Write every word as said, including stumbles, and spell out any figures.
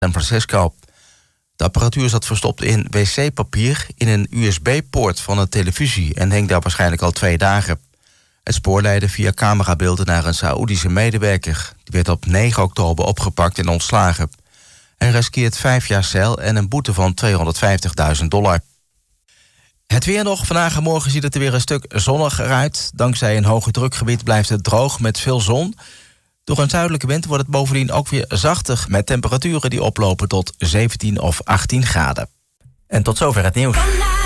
San Francisco. De apparatuur zat verstopt in wc-papier in een U S B-poort van een televisie en hing daar waarschijnlijk al twee dagen. Het spoor leidde via camerabeelden naar een Saoedische medewerker. Die werd op negen oktober opgepakt en ontslagen. Hij riskeert vijf jaar cel en een boete van tweehonderdvijftigduizend dollar. Het weer nog. Vandaag en morgen ziet het er weer een stuk zonniger uit. Dankzij een hoge drukgebied blijft het droog met veel zon. Door een zuidelijke wind wordt het bovendien ook weer zachter, met temperaturen die oplopen tot zeventien of achttien graden. En tot zover het nieuws.